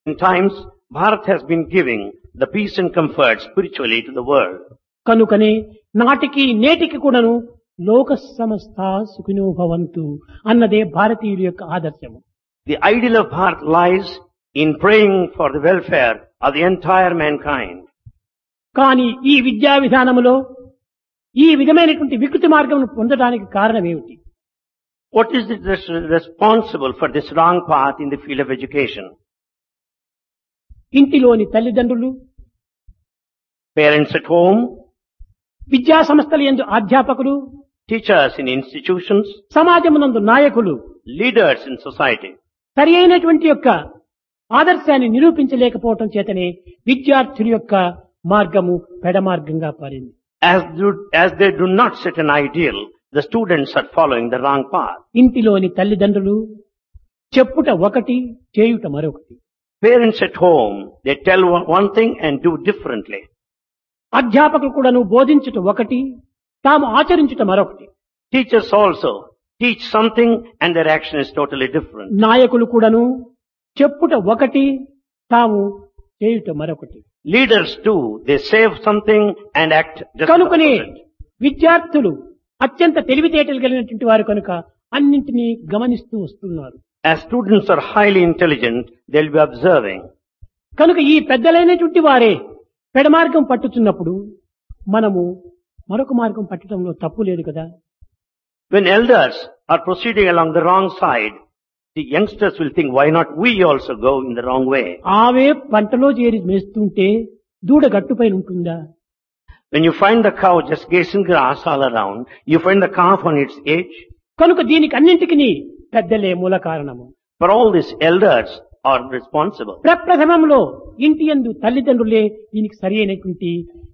In times, Bharat has been giving the peace and comfort spiritually to the world. కనుకనే నాటికి నేటికి కూడాను లోక సమస్త సుఖినో భవంతు అన్నదే భారతీయుల యొక్క ఆదర్శము. The ideal of Bharat lies in praying for the welfare of the entire mankind. కానీ ఈ విద్యా విధానములో ఈ విధమైనటువంటి వికృతి మార్గమును పొందడానికి కారణం ఏమిటి? What is it that's responsible for this wrong path in the field of education? ఇంటిలోని తల్లిదండ్రులు, Parents at home, విద్యా సంస్థల యందు అధ్యాపకులు, teachers in institutions, సమాజమునందు నాయకులు leaders in society. సరి అయినటువంటి యొక్క ఆదర్శాన్ని నిరూపించలేకపోవటం చేతనే విద్యార్థుల యొక్క మార్గము పెడమార్గంగా పారింది. As they do not set an ideal, the students are following the wrong path. ఇంటిలోని తల్లిదండ్రులు చెప్పుట ఒకటి, చేయుట మరొకటి. Parents at home, they tell one thing and do differently. అధ్యాపకులు కూడాను బోధించుట ఒకటి, తాము ఆచరించుట మరొకటి. Teachers also teach something and their action is totally different. నాయకులు కూడాను చెప్పుట ఒకటి, తాము చేయుట మరొకటి. Leaders too, they say something and act just కనుకనే opposite. విద్యార్థులు అత్యంత తెలివితేటలు కలిగినటువంటి వారు కనుక అన్నింటినీ గమనిస్తూ వస్తున్నారు. As students are highly intelligent, they'll be observing. కనుక ఈ పెద్దలైనటువంటి వారే పెడమార్గం పట్టుతున్నప్పుడు మనము మరొక మార్గం పట్టడంలో తప్పు లేదు కదా. When elders are proceeding along the wrong side, the youngsters will think, why not we also go in the wrong way? ఆవే పంటలో చేరి మేస్తుంటే దూడ గట్టుపైన ఉంటుందా? When you find the cow just grazing grass all around, you find the calf on its edge. కనుక దీనికి అన్నింటికి పెద్దలే మూల కారణము. For all these elders are responsible. ప్రప్రథమంలో ఇంటి యందు తల్లిదండ్రులే దీనికి సరి అయినటువంటి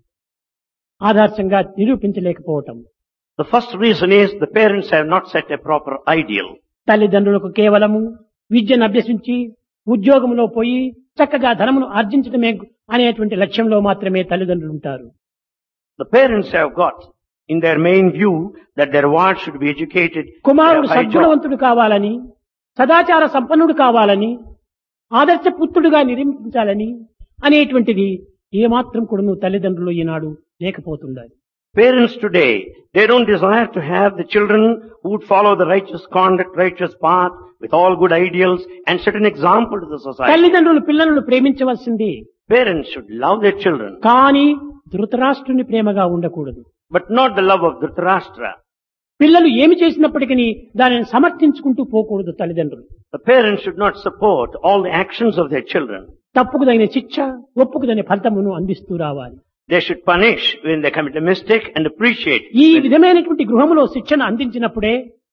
ఆదర్శంగా నిరూపించలేకపోవటం. The first reason is the parents have not set a proper ideal. తల్లిదండ్రులకు కేవలము విద్యను అభ్యసించి ఉద్యోగంలో పోయి చక్కగా ధనమును ఆర్జించడమే అనేటువంటి లక్ష్యంలో మాత్రమే తల్లిదండ్రులు ఉంటారు. The parents have got in their main view that their ward should be educated. కుమారుడు have high job. సద్గుణవంతుడు కావాలని, సదాచార సంపన్నుడు కావాలని, ఆదర్శ పుత్రుడుగా నిర్మించాలని అనేటువంటిది ఏమాత్రం కూడా తల్లిదండ్రులు ఈనాడు లేకపోతున్నారు. Parents today, they don't desire to have the children who would follow the righteous conduct, righteous path with all good ideals and set an example to the society. తల్లిదండ్రులు పిల్లలను ప్రేమించవలసింది, Parents should love their children, కానీ ధృతరాష్ట్రుని ప్రేమగా ఉండకూడదు. but not the love of Dhritarashtra. పిల్లలు ఏమి చేసినప్పటికీ దానిని సమర్థించుకుంటూ పోకూడదు తల్లిదండ్రులు. The parents should not support all the actions of their children. తప్పుకు తగిన శిక్ష, ఒప్పుకు తగిన ఫలితమును అందిస్తూ రావాలి. They should punish when they commit a mistake and appreciate. ఈ విధమైనటువంటి గృహములో శిక్షణ అందించినప్పుడే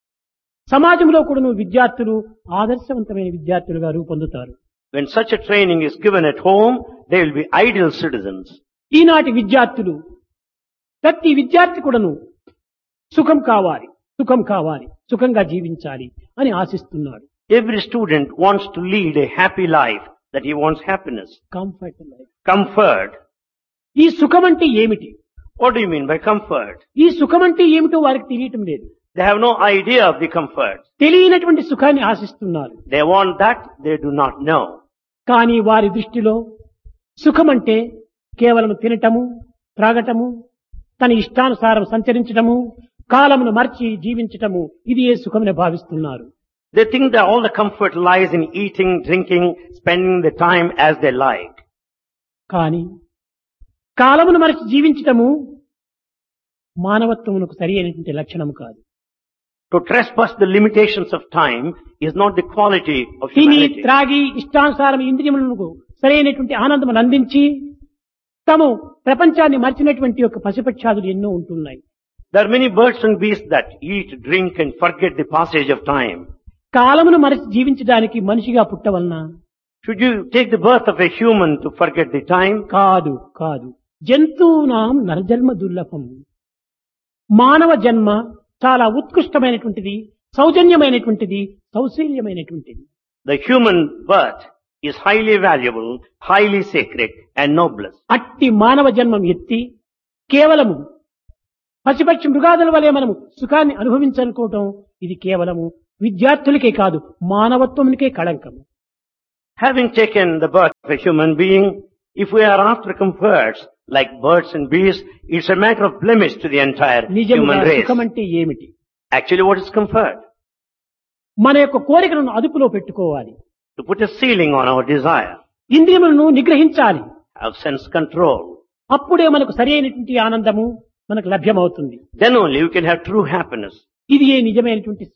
సమాజంలో కూడా విద్యార్థులు ఆదర్శవంతమైన విద్యార్థులుగా రూపొందుతారు. When such a training is given at home, they will be ideal citizens. ఈనాటి విద్యార్థులు ప్రతి విద్యార్థి కూడాను సుఖం కావాలి, సుఖం కావాలి, సుఖంగా జీవించాలి అని ఆశిస్తున్నాడు. Every student wants to lead a happy life, that he wants happiness, comfort life. comfort. ఈ సుఖం అంటే ఏమిటి? What do you mean by comfort? ఈ సుఖం అంటే ఏమిటో వారికి తెలియటం లేదు. They have no idea of the comfort. తెలియనటువంటి సుఖాన్ని ఆశిస్తున్నారు. They want that, they do not know. కానీ వారి దృష్టిలో సుఖం అంటే కేవలం తినటము, త్రాగటము, తన ఇష్టానుసారం సంచరించటము, కాలమును మర్చి జీవించటము, ఇది ఏ సుఖమని భావిస్తున్నారు. They think that all the comfort lies in eating, drinking, spending the time as they like. కానీ కాలమును మరచి జీవించటము మానవత్వమునకు సరి అయినటువంటి లక్షణం కాదు. To trespass the limitations of time is not the quality of తిని humanity. త్రాగి ఇష్టానుసారం ఇంద్రియములకు సరైనటువంటి ఆనందమును అందించి తాము ప్రపంచాన్ని మర్చినటువంటి యొక్క పశుపక్షాదులు ఎన్నో ఉంటున్నాయి. There are many birds and beasts that eat, drink and forget the passage of time. కాలమును మరచి జీవించడానికి మనిషిగా పుట్టవలన Should you take the birth of a human to forget the time? కాదు, కాదు. జంతువునాం నరజన్మ దుర్లభం. మానవ జన్మ చాలా ఉత్కృష్టమైనటువంటిది, సౌజన్యమైనటువంటిది, సౌశీల్యమైనటువంటిది. The human birth is highly valuable, highly sacred and noblest. అట్టి మానవ జన్మం ఎత్తి కేవలము పశుపక్షి మృగాదుల వలె మనము సుఖాన్ని అనుభవించాలనుకోవటం ఇది కేవలము విద్యార్థులకే కాదు మానవత్వమునికే కళంకము. Having taken the birth of a human being, if we are after comforts like birds and bees, it's a matter of blemish to the entire నిజంగా human race. సుఖం అంటే ఏమిటి? Actually, what is comfort? మన యొక్క కోరికలను అదుపులో పెట్టుకోవాలి. To put a ceiling on our desire, ఇంద్రియములను నిగ్రహించాలి. have sense control. అప్పుడే మనకు సరైనటువంటి ఆనందము మనకు లభ్యమవుతుంది. Then only you can have true happiness. ఇది నిజమైనటువంటి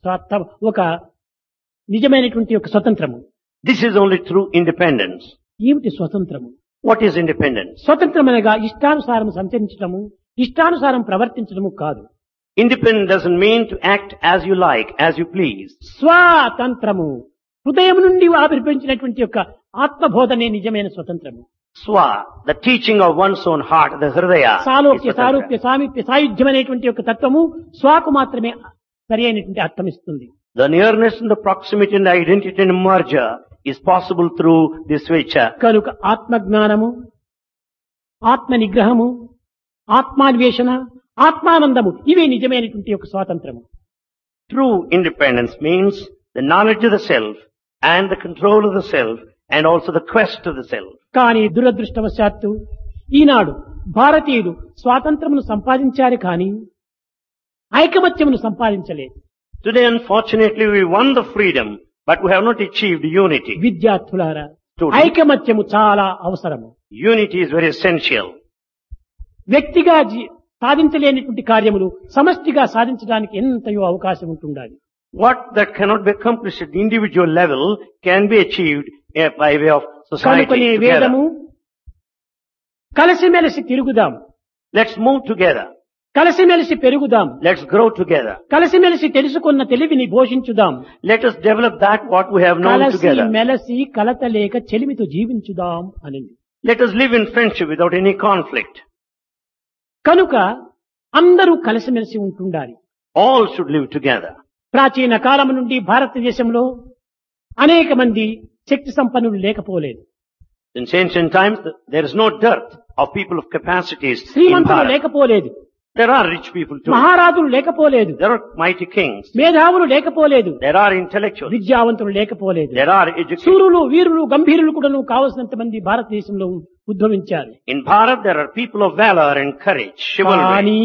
నిజమైనటువంటి ఒక స్వతంత్రము. This is only true independence. ఏమిటి స్వతంత్రము? What is independence? స్వతంత్రం అనగా ఇష్టానుసారం సంచరించడము, ఇష్టానుసారం ప్రవర్తించడము కాదు. Independence doesn't mean to act as you like, as you please. స్వాతంత్రము, హృదయం నుండి ఆవిర్భవించినటువంటి యొక్క ఆత్మబోధనే నిజమైన స్వతంత్రము. Swa, the teaching of one's own heart, the Hridaya. సాలోక్య is సారూప్య Swatantra. సామీప్య సాయుధ్యమైనటువంటి యొక్క తత్వము స్వాకు మాత్రమే సరి అయినటువంటి అర్థమిస్తుంది. The nearness and the proximity and identity and merger is possible through this Svecha. కనుక ఆత్మజ్ఞానము, ఆత్మ నిగ్రహము, ఆత్మాన్వేషణ, ఆత్మానందము ఇవే నిజమైనటువంటి యొక్క స్వాతంత్రము. True independence means the knowledge of the self and the control of the self and also the quest of the self. కానీ దురదృష్టవశాత్తు ఈనాడు భారతీయులు స్వాతంత్రమును సంపాదించారు కానీ ఐకమత్యమును సంపాదించలేదు. Today, unfortunately, we won the freedom, but we have not achieved unity. విద్యార్థులారా, Students. ఐకమత్యము చాలా అవసరము. Unity is very essential. వ్యక్తిగా సాధించలేనిటువంటి కార్యములు సమష్టిగా సాధించడానికి ఎంతయో అవకాశం ఉంటుండాలి. What that cannot be accomplished at the individual level can be achieved by way of society కనుకనే together. వేదము కలిసిమెలిసి తిరుగుదాం, Let's move together. కలిసిమెలిసి పెరుగుదాం, Let's grow together. కలిసిమెలిసి తెలుసుకున్న తెలివిని పోషించుదాం, Let us develop that what we have known కలిసి together. మెలసి కలతలేక చెలిమితో జీవించుదాం అని. Let us live in friendship without any conflict. కనుక అందరూ కలిసిమెలిసి ఉంటుండాలి. All should live together. ప్రాచీన కాలం నుండి భారతదేశంలో అనేక మంది శక్తి సంపన్నులు లేకపోలేదు. Since ancient times, there is no dearth of people of capacities in శ్రీమంతులు Bharat. లేకపోలేదు, There are rich people too. మహారాజులు లేకపోలేదు, There are mighty kings. మేధావులు లేకపోలేదు, There are intellectuals. విద్యావంతులు లేకపోలేదు. There are educated. సూరులు వీరులు గంభీరులు కూడా కావలసినంత మంది భారతదేశంలో ఉద్భవించారు. In Bharat, there are people of valor and courage, chivalry. కానీ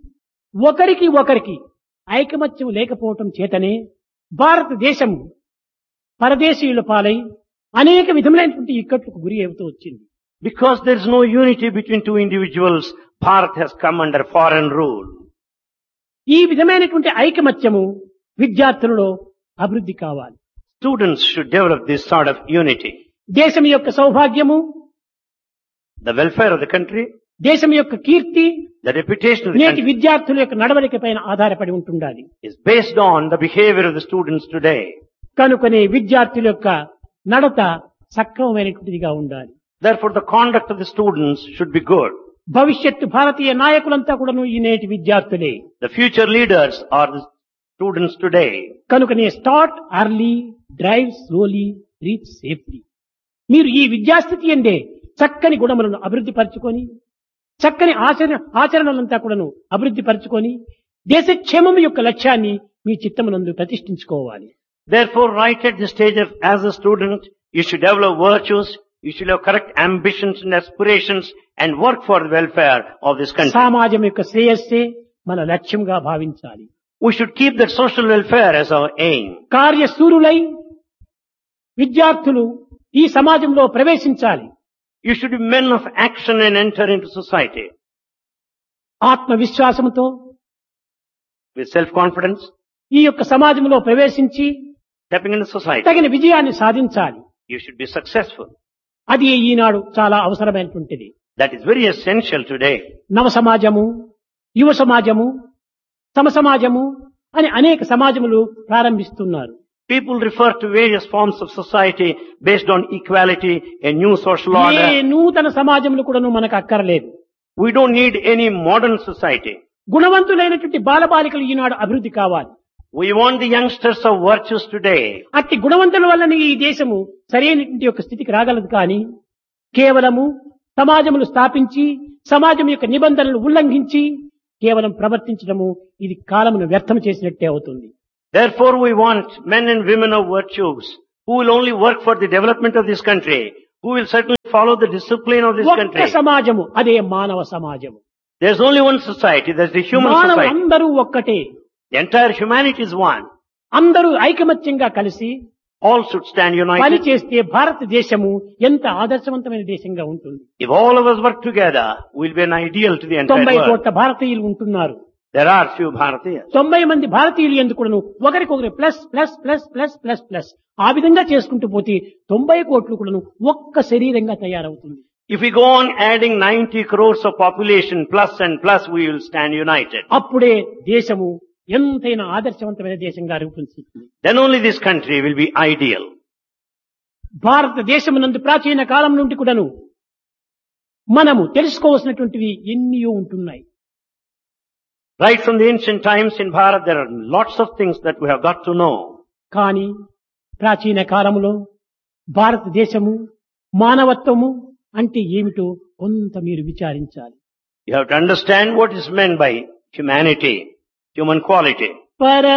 ఒకరికి ఒకరికి ఐకమత్యం లేకపోవటం చేతనే భారతదేశం పరదేశీయుల పాలై అనేక విధములైనటువంటి ఇక్కట్లకు గురి అవుతూ వచ్చింది. Because there is no unity between two individuals, Bharat has come under foreign rule. ఈ విధమైనటువంటి ఐకమత్యము విద్యార్థులలో అభివృద్ధి కావాలి. Students should develop this sort of unity. దేశం యొక్క సౌభాగ్యము, The welfare of the country, దేశం యొక్క కీర్తి the reputation of the నేటి country విద్యార్థుల యొక్క నడవడిక పైన ఆధారపడి ఉంటుండాలి. is based on the behavior of the students today. కనుకనే విద్యార్థుల యొక్క నడత సక్రమమైనటువంటిదిగా ఉండాలి. Therefore, the conduct of the students should be good. భవిష్యత్తు భారతీయ నాయకులంతా కూడాను ఈ నేటి విద్యార్థులే. The future leaders are the students today. కనుకనే start early, drive slowly, reach safely. మీరు ఈ విద్యాస్థితి ఎందే చక్కని గుణములను అభివృద్ధి పరచుకొని, చక్కని ఆచరణలంతా కూడాను అభివృద్ధి పరచుకొని, దేశక్షేమం యొక్క లక్ష్యాన్ని మీ చిత్తమునందు ప్రతిష్ఠించుకోవాలి. Therefore, right at the stage of as a student, you should develop virtues, you should have correct ambitions and aspirations and work for the welfare of this country. సమాజం యొక్క శ్రేయస్సే మన లక్ష్యంగా భావించాలి. We should keep that social welfare as our aim. కార్యశూరులై విద్యార్థులు ఈ సమాజంలో ప్రవేశించాలి. You should be men of action and enter into society ఆత్మవిశ్వాసంతో with self-confidence, ఈ యొక్క సమాజంలో ప్రవేశించి stepping into society. తగిన విజయాన్ని సాధించాలి. You should be successful. అది ఈనాడు చాలా అవసరమైనటువంటిది. That is very essential today. నవ సమాజము, యువ సమాజము, సమ సమాజము అని అనేక సమాజములు ప్రారంభిస్తున్నారు. People refer to various forms of society based on equality, a new social A order. నూతన సమాజములు కూడాను మనకు అక్కర్లేదు. We don't need any modern society. గుణవంతులైనటువంటి బాలబాలికలు ఈనాడు అభివృద్ధి కావాలి. We want the youngsters of virtues today. అట్టి గుణవంతుల వల్లనే ఈ దేశము సరైనటువంటి యొక్క స్థితికి రాగలదు. కానీ కేవలము సమాజములు స్థాపించి సమాజం యొక్క నిబంధనలు ఉల్లంఘించి కేవలం ప్రవర్తించడము ఇది కాలమును వ్యర్థం చేసినట్టే అవుతుంది. Therefore, we want men and women of virtues who will only work for the development of this country, who will certainly follow the discipline of this ఒక్క country. సమాజము, అదే మానవ సమాజము. There's only one society, that's the human మానవులు society. అందరూ ఒక్కటే. The entire humanity is one. అందరూ ఐకమత్యంగా కలిసి All should stand పని united. చేస్తే భారతదేశము ఎంత ఆదర్శవంతమైన దేశంగా ఉంటుంది. If all of us work together, we'll be an ideal to the entire 90 world. కోట్ల భారతీయులు ఉంటున్నారు. There are few Bharatiyas. 90 మంది భారతీయులు ఎందుకును ఒకరికొకరు plus plus plus plus plus plus ఆ విధంగా చేసుకుంటూ పోతే 90 కోట్లు కూడాను ఒక్క శరీరంగా తయారవుతుంది. If we go on adding 90 crores of population plus and plus, we will stand united. అప్పుడే దేశము ఎంతైనా ఆదర్శవంతమైన దేశంగా రూపొందుతుంది. Then only this country will be ideal. భారతదేశమునందు ప్రాచీన కాలం నుండి కూడాను మనము తెలుసుకోవాల్సినటువంటివి ఎన్నో ఉంటున్నాయి. Right from the ancient times in Bharat, there are lots of things that we have got to know. కానీ ప్రాచీన కాలములో భారతదేశము మానవత్వము అంటే ఏమిటో కొంత మీరు విచారించాలి. You have to understand what is meant by humanity, human quality.